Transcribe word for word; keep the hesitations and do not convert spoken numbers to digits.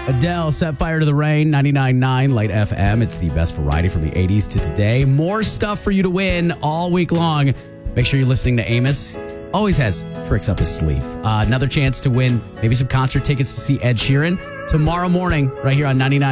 Adele, Set Fire to the Rain, ninety-nine point nine Light F M. It's the best variety from the eighties to today. More stuff for you to win all week long. Make sure you're listening to Amos. Always has tricks up his sleeve. Uh, another chance to win maybe some concert tickets to see Ed Sheeran tomorrow morning right here on ninety-nine.